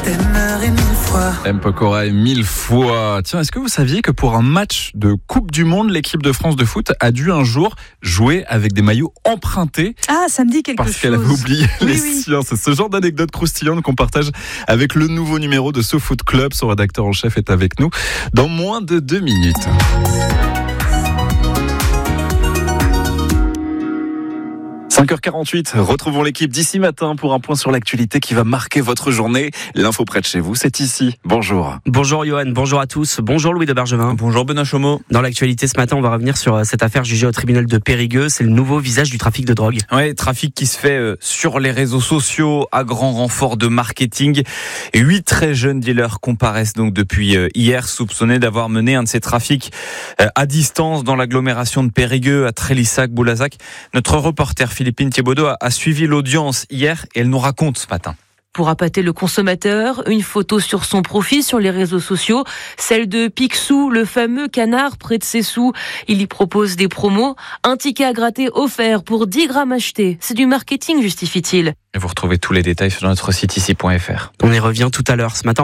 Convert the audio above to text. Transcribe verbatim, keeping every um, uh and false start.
t'aimerai mille fois. M. Pokora et mille fois. Tiens, est-ce que vous saviez que pour un match de Coupe du Monde, l'équipe de France de foot a dû un jour jouer avec des maillots empruntés? Ah, ça me dit quelque parce chose. Parce qu'elle avait oublié oui, les oui. siens. C'est ce genre d'anecdote croustillante qu'on partage avec le nouveau numéro de SoFoot Club. Son rédacteur en chef est avec nous dans moins de deux minutes. cinq heures quarante-huit, retrouvons l'équipe d'ici matin pour un point sur l'actualité qui va marquer votre journée. L'info près de chez vous, c'est ici. Bonjour. Bonjour Johan, bonjour à tous. Bonjour Louis de Bergevin. Bonjour Benoît Chomeau. Dans l'actualité ce matin, on va revenir sur cette affaire jugée au tribunal de Périgueux. C'est le nouveau visage du trafic de drogue. Ouais, trafic qui se fait sur les réseaux sociaux à grand renfort de marketing. Et huit très jeunes dealers comparaissent donc depuis hier, soupçonnés d'avoir mené un de ces trafics à distance dans l'agglomération de Périgueux, à Trélissac, Boulazac. Notre reporter Philippe Philippine Thiebaudot a suivi l'audience hier et elle nous raconte ce matin. Pour appâter le consommateur, une photo sur son profil sur les réseaux sociaux, celle de Picsou, le fameux canard près de ses sous. Il y propose des promos, un ticket à gratter offert pour dix grammes achetés. C'est du marketing, justifie-t-il. Et vous retrouvez tous les détails sur notre site ici point f r. On y revient tout à l'heure ce matin.